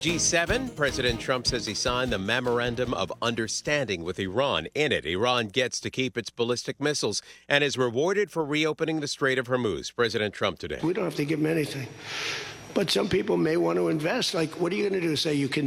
G7, President Trump says he signed the Memorandum of Understanding with Iran. In it, Iran gets to keep its ballistic missiles and is rewarded for reopening the Strait of Hormuz. President Trump today. We don't have to give them anything. But some people may want to invest. Like, what are you going to do? Say you can